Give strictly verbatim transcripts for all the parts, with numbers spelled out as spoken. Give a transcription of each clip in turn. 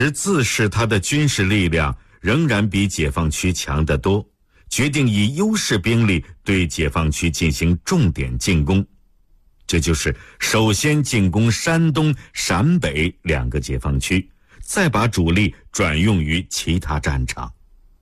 自视他的军事力量仍然比解放区强得多，决定以优势兵力对解放区进行重点进攻。这就是首先进攻山东、陕北两个解放区，再把主力转用于其他战场。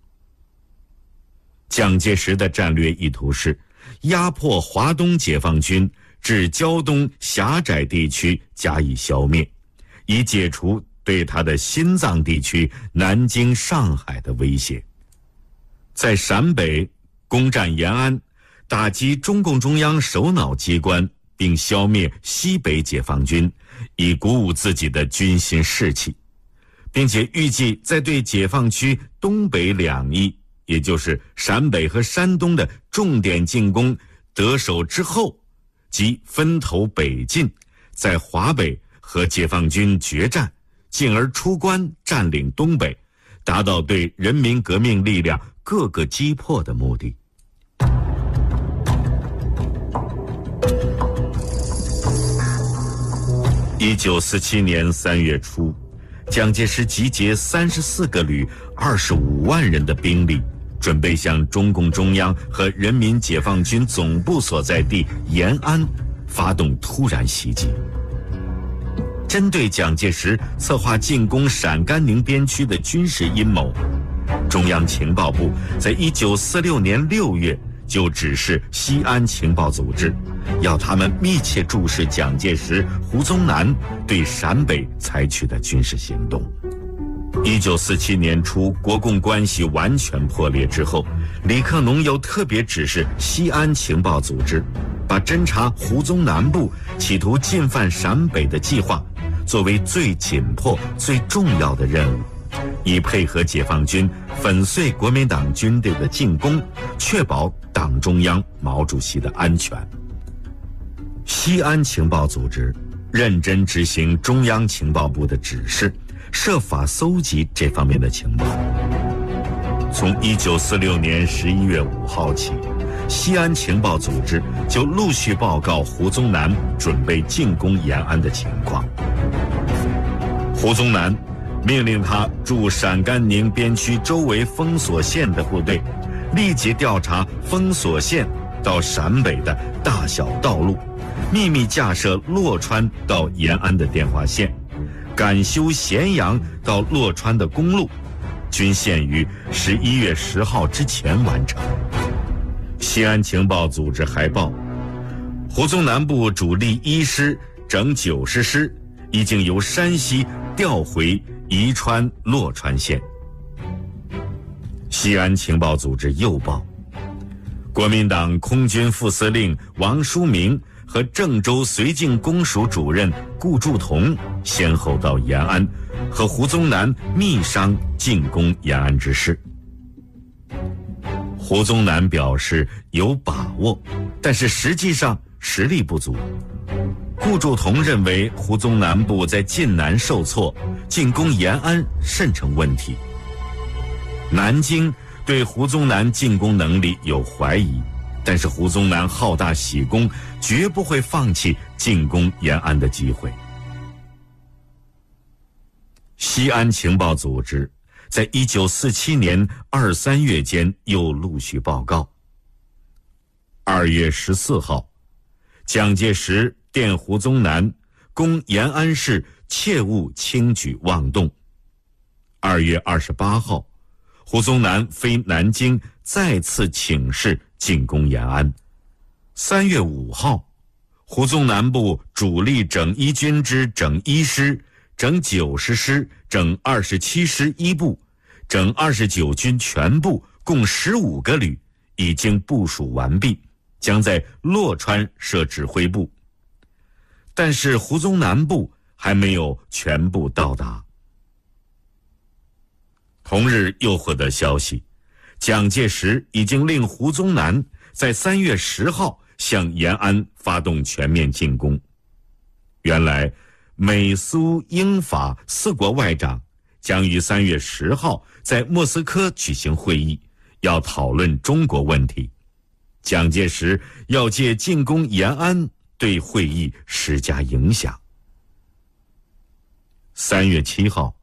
蒋介石的战略意图是压迫华东解放军至胶东狭窄地区加以消灭，以解除对他的心脏地区南京、上海的威胁。在陕北攻占延安，打击中共中央首脑机关，并消灭西北解放军，以鼓舞自己的军心士气，并且预计在对解放区东北两翼，也就是陕北和山东的重点进攻得手之后，即分头北进，在华北和解放军决战，进而出关占领东北，达到对人民革命力量各个击破的目的。一九四七年三月初，蒋介石集结三十四个旅、二十五万人的兵力，准备向中共中央和人民解放军总部所在地延安发动突然袭击。针对蒋介石策划进攻陕甘宁边区的军事阴谋，中央情报部在一九四六年六月就指示西安情报组织，要他们密切注视蒋介石、胡宗南对陕北采取的军事行动。一九四七年初，国共关系完全破裂之后，李克农又特别指示西安情报组织，把侦察胡宗南部企图进犯陕北的计划作为最紧迫、最重要的任务，以配合解放军粉碎国民党军队的进攻，确保党中央毛主席的安全。西安情报组织认真执行中央情报部的指示，设法搜集这方面的情报。从一九四六年十一月五号起，西安情报组织就陆续报告胡宗南准备进攻延安的情况。胡宗南命令他驻陕甘宁边区周围封锁线的部队，立即调查封锁线到陕北的大小道路，秘密架设洛川到延安的电话线，赶修咸阳到洛川的公路，均限于十一月十号之前完成。西安情报组织还报，胡宗南部主力一师整九十师已经由山西调回宜川洛川县。西安情报组织又报，国民党空军副司令王书明和郑州绥靖公署主任顾祝同先后到延安，和胡宗南密商进攻延安之事。胡宗南表示有把握，但是实际上实力不足。顾祝同认为胡宗南部在晋南受挫，进攻延安甚成问题。南京对胡宗南进攻能力有怀疑，但是胡宗南好大喜功，绝不会放弃进攻延安的机会。西安情报组织在一九四七年二三月间又陆续报告。二月十四号，蒋介石电胡宗南，攻延安市切勿轻举妄动。二月二十八号，胡宗南飞南京，再次请示进攻延安。三月五号，胡宗南部主力整一军之整一师、整九十师、整二十七师一部、整二十九军全部共十五个旅已经部署完毕，将在洛川设指挥部。但是胡宗南部还没有全部到达。同日又获得消息，蒋介石已经令胡宗南在三月十号向延安发动全面进攻。原来美苏英法四国外长将于三月十号在莫斯科举行会议，要讨论中国问题。蒋介石要借进攻延安对会议施加影响。三月七号，